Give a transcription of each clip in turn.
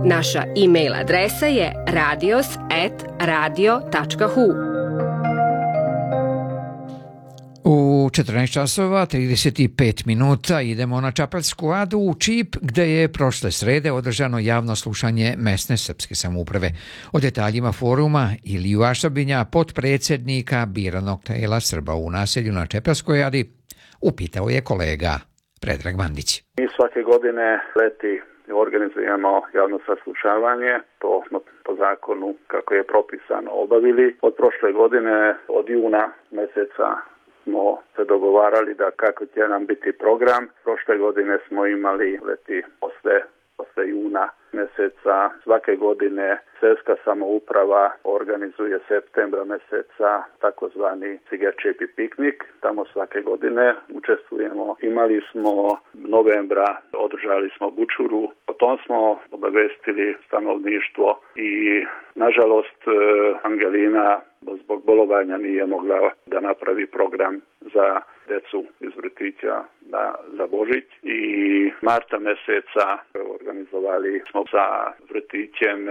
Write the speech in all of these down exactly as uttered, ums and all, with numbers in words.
Naša e-mail adresa je radios at radio tačka hu. U četrnaest časova trideset pet minuta idemo na Čapelsku adu u Čip, gde je prošle srede održano javno slušanje mesne srpske samouprave. O detaljima foruma Iliju Ašabinja, potpredsjednika biranog tela Srba u naselju na Čapelskoj adi, upitao je kolega Predrag Mandić. Mi svake godine leti organizujemo javno saslušavanje, to smo po zakonu kako je propisano obavili. Od prošle godine, od juna mjeseca smo se dogovarali da kako će nam biti program. Prošle godine smo imali leti posle, posle juna mjeseca. Svake godine seoska samouprava organizuje septembra mjeseca takozvani cigerčepi piknik. Tamo svake godine učestvujemo. Imali smo novembra, održali smo bučuru. O tom smo obavestili stanovništvo i nažalost Angelina zbog bolovanja nije mogla da napravi program za decu iz vrtića na, za Božić. I marta mjeseca organizovali smo sa vrtićem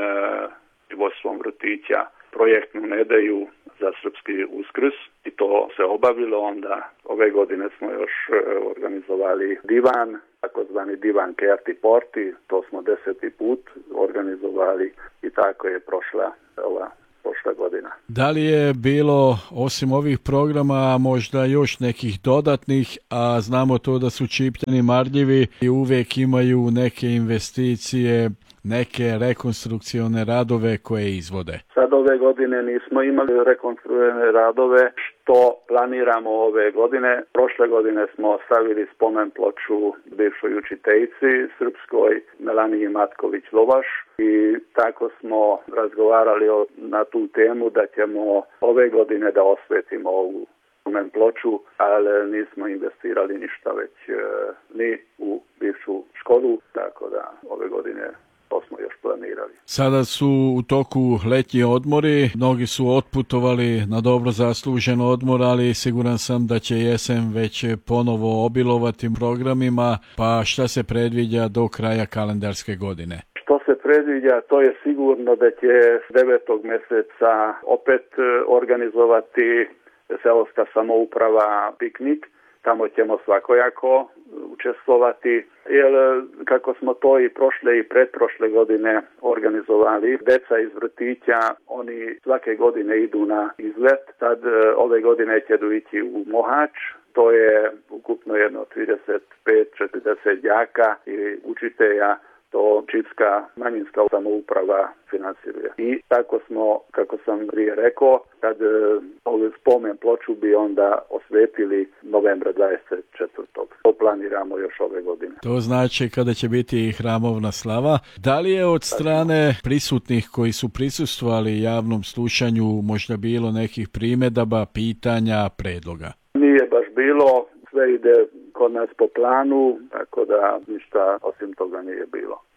i vodstvom vrtića projektnu nedelju za srpski Uskrs i to se obavilo. Onda ove godine smo još organizovali divan, takozvani divan Kerti Porti, to smo deseti put organizovali i tako je prošla ova prošla godina. Da li je bilo osim ovih programa možda još nekih dodatnih, a znamo to da su Čipljani marljivi i uvijek imaju neke investicije, neke rekonstrukcione radove koje izvode? Sad ove godine nismo imali rekonstrukcione radove što planiramo ove godine. Prošle godine smo stavili spomen ploču bivšoj učiteljici srpskoj Melaniji Matković-Lovaš i tako smo razgovarali o, na tu temu da ćemo ove godine da osvetimo ovu spomen ploču, ali nismo investirali ništa već e, ni u bivšu školu, tako da ove godine to smo još planirali. Sada su u toku letnji odmori, mnogi su otputovali na dobro zaslužen odmor, ali siguran sam da će jesen već ponovo obilovati programima, pa šta se predviđa do kraja kalendarske godine? Što se predviđa, to je sigurno da će devetog mjeseca opet organizovati seoska samouprava piknik. Tamo ćemo svakojako učestvovati, jer kako smo to i prošle i pretprošle godine organizovali, deca iz vrtića, oni svake godine idu na izlet. Sad ove godine će ići u Mohač, to je ukupno jedno trideset pet četrdeset đaka i učitelja, to čipska manjinska samouprava finansiruje. I tako smo, kako sam prije rekao, kad ovu spomen ploču bi onda osvetili novembra dvadeset četvrtog. To planiramo još ove godine. To znači kada će biti hramovna slava. Da li je od strane prisutnih koji su prisustvovali javnom slušanju možda bilo nekih primjedaba, pitanja, predloga? Nije baš bilo, sve ide kod nas po planu, tako da ništa osim toga nije bilo.